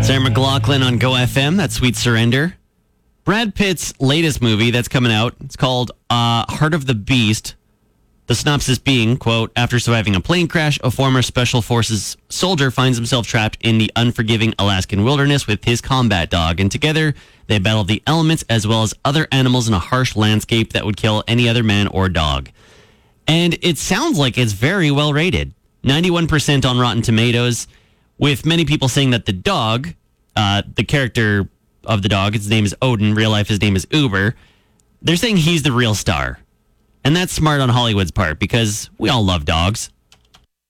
Sarah McLachlan on Go FM. That's Sweet Surrender. Brad Pitt's latest movie that's coming out, it's called Heart of the Beast. The synopsis being, quote, after surviving a plane crash, a former Special Forces soldier finds himself trapped in the unforgiving Alaskan wilderness with his combat dog, and together they battle the elements as well as other animals in a harsh landscape that would kill any other man or dog. And it sounds like it's very well rated. 91% on Rotten Tomatoes, with many people saying that the dog, the character of the dog, his name is Odin, real life his name is Uber, they're saying he's the real star. And that's smart on Hollywood's part because we all love dogs.